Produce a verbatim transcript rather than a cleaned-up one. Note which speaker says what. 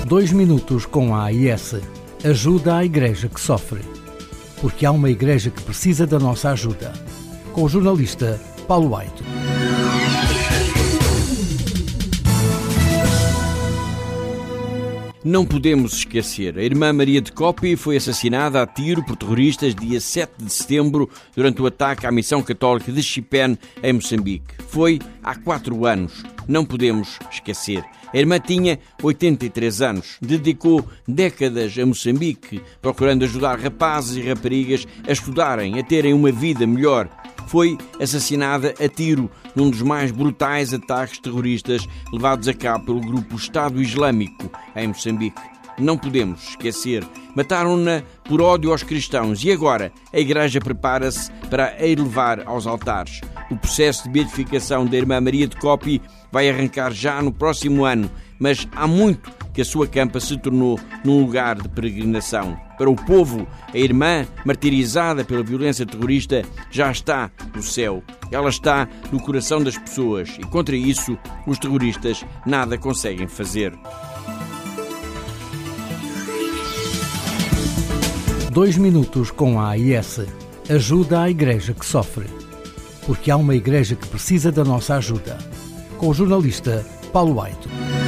Speaker 1: Dois minutos com a A I S. Ajuda à igreja que sofre. Porque há uma igreja que precisa da nossa ajuda. Com o jornalista Paulo Aito.
Speaker 2: Não podemos esquecer, a irmã Maria de Coppi foi assassinada a tiro por terroristas dia sete de setembro durante o ataque à missão católica de Chipene, em Moçambique. Foi há quatro anos. Não podemos esquecer. A irmã tinha oitenta e três anos. Dedicou décadas a Moçambique, procurando ajudar rapazes e raparigas a estudarem, a terem uma vida melhor. Foi assassinada a tiro num dos mais brutais ataques terroristas levados a cabo pelo grupo Estado Islâmico em Moçambique. Não podemos esquecer. Mataram-na por ódio aos cristãos e agora a Igreja prepara-se para a elevar aos altares. O processo de beatificação da irmã Maria de Coppi vai arrancar já no próximo ano, mas há muito que a sua campa se tornou num lugar de peregrinação. Para o povo, a irmã, martirizada pela violência terrorista, já está no céu. Ela está no coração das pessoas e contra isso os terroristas nada conseguem fazer.
Speaker 1: Dois minutos com a A I S. Ajuda à igreja que sofre. Porque há uma igreja que precisa da nossa ajuda. Com o jornalista Paulo Aito.